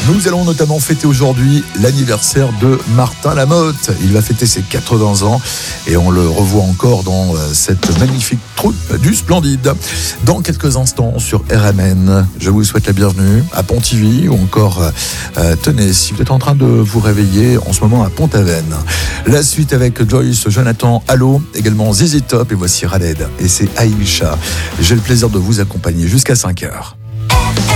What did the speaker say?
Nous allons notamment fêter aujourd'hui l'anniversaire de Martin Lamotte. Il va fêter ses 80 ans et on le revoit encore dans cette magnifique troupe du Splendide. Dans quelques instants sur RMN, je vous souhaite la bienvenue à Pontivy ou encore, tenez, si vous êtes en train de vous réveiller en ce moment à Pont-Aven. La suite avec Joyce, Jonathan, Allo, également ZZ Top et voici Khaled et c'est Aïcha. J'ai le plaisir de vous accompagner jusqu'à 5h.